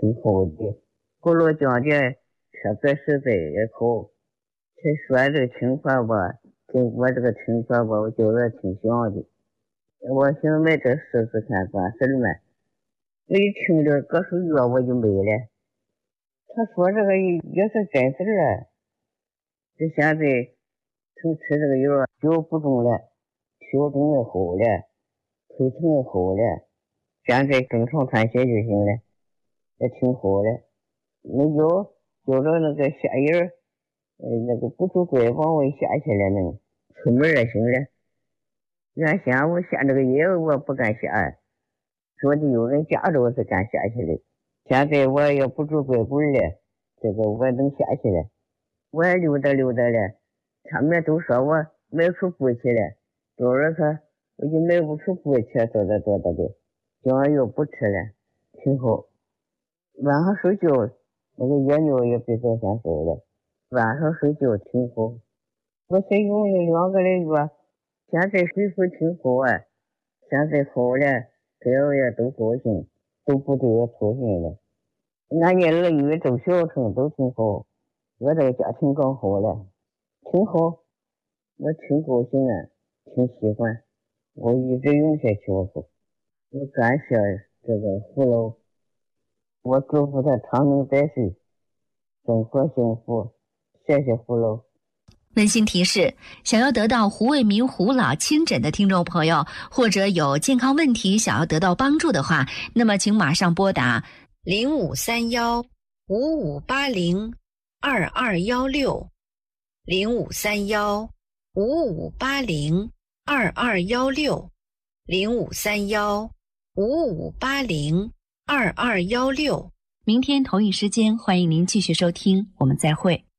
挺好的。后来讲的实在也好。他说这个情况吧，跟我这个情况吧，我觉得挺像的。我想买这试试看管事嘛。我一听这个手药我就买了。他说这个也是真事儿。这现在从吃这个药，脚不重了，小肿也好了，腿疼也好了，现在正常穿鞋就行了，也挺好的。那叫着那个鞋印儿，那个不足拐帮我下去了呢，出门也行了。原先我下这个药我不敢下，说的有人夹着我是敢下去的。现在我也不拄拐棍了，这个我能下去了。我也溜达了，他们都说我迈出步去了，到时候我就迈不出步去，咋的，叫我药不吃了，挺好。晚上睡觉那个夜尿也比昨天少了，晚上睡觉挺好。我才用了2个来月，现在恢复挺好啊，现在好了，这个也都高兴，都不对我操心了。俺家儿女周小成都挺好，我这个家庭更好了，挺好，我挺高兴啊，挺喜欢，我一直用下去。我感谢这个父老，我祝福他长命百岁，生活幸福，谢谢父老。 温馨提示：想要得到胡卫民胡老亲诊的听众朋友，或者有健康问题想要得到帮助的话，那么请马上拨打053155802216 053155802216 053155802216。明天同一时间，欢迎您继续收听，我们再会。